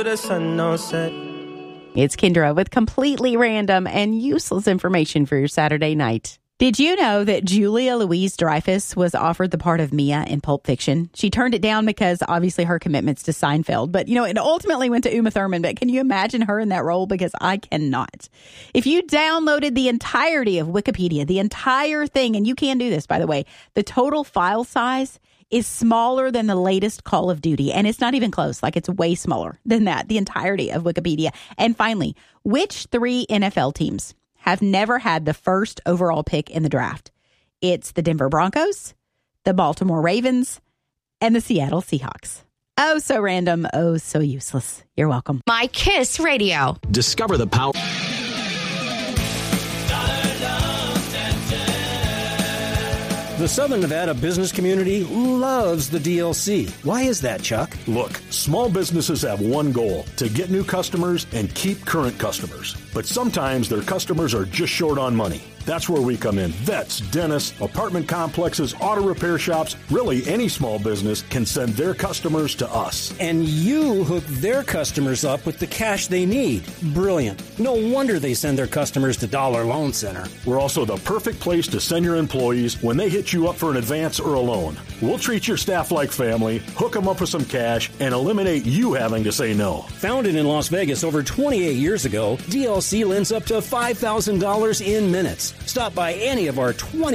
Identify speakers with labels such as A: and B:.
A: till the sun don't set.
B: It's Kendra with completely random and useless information for your Saturday night. Did you know that Julia Louis-Dreyfus was offered the part of Mia in Pulp Fiction? She turned it down because obviously her commitments to Seinfeld. But, it ultimately went to Uma Thurman. But can you imagine her in that role? Because I cannot. If you downloaded the entirety of Wikipedia, the entire thing, and you can do this, by the way, the total file size is smaller than the latest Call of Duty. And it's not even close. Like, it's way smaller than that, the entirety of Wikipedia. And finally, which 3 NFL teams have never had the first overall pick in the draft? It's the Denver Broncos, the Baltimore Ravens, and the Seattle Seahawks. Oh, so random. Oh, so useless. You're welcome.
C: My Kiss Radio.
D: Discover the power.
E: The Southern Nevada business community loves the DLC. Why is that, Chuck?
F: Look, small businesses have one goal: to get new customers and keep current customers. But sometimes their customers are just short on money. That's where we come in. Vets, dentists, apartment complexes, auto repair shops, really any small business can send their customers to us.
E: And you hook their customers up with the cash they need. Brilliant. No wonder they send their customers to Dollar Loan Center.
F: We're also the perfect place to send your employees when they hit you up for an advance or a loan. We'll treat your staff like family, hook them up with some cash, and eliminate you having to say no.
E: Founded in Las Vegas over 28 years ago, DLC lends up to $5,000 in minutes. Stop by any of our 20